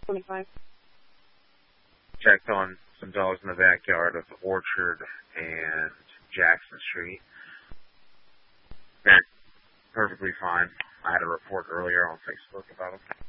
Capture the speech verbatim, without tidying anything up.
twenty-five. Checked on some dogs in the backyard of Orchard and Jackson Street. They're perfectly fine. I had a report earlier on Facebook about them.